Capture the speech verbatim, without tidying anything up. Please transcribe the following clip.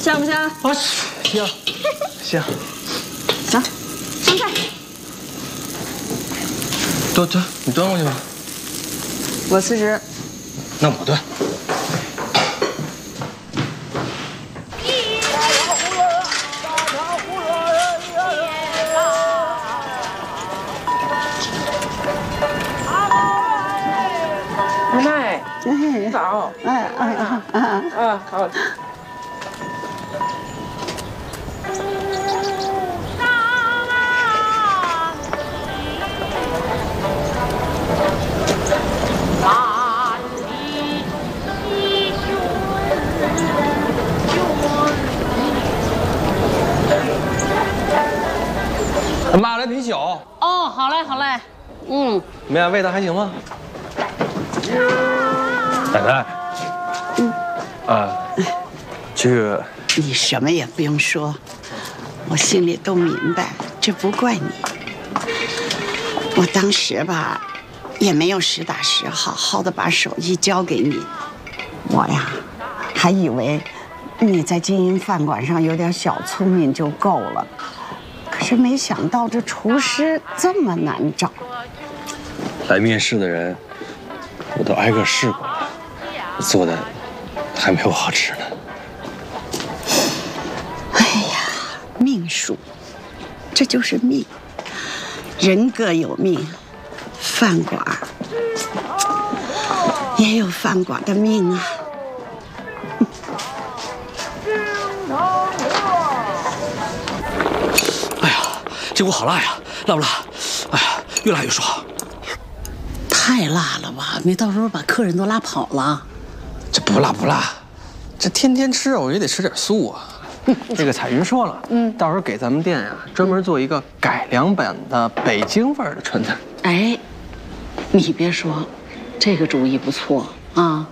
香不香？ 啊，香，香。 行，上菜。 端端，你端过去吧。 我辞职。 那我端。 奶奶，你早。 哎哎啊啊啊，好。 妈，来啤酒。 哦，好嘞，好嘞，嗯， 怎么样，味道还行吗？奶奶，嗯，啊，这个你什么也不用说，我心里都明白，这不怪你。我当时吧，也没有实打实好好的把手艺交给你，我呀，还以为你在经营饭馆上有点小聪明就够了。 可是没想到这厨师这么难找。 来面试的人，我都挨个试过了，做的还没有好吃呢。 哎呀，命数，这就是命，人各有命，饭馆也有饭馆的命啊。 这锅好辣呀，辣不辣？哎呀，越辣越爽。 太辣了吧？没到时候把客人都拉跑了。 这不辣不辣，这天天吃肉也得吃点素啊。这个彩云说了，嗯，到时候给咱们店呀、啊、专门做一个改良版的北京味儿的川菜。 哎，你别说，这个主意不错啊。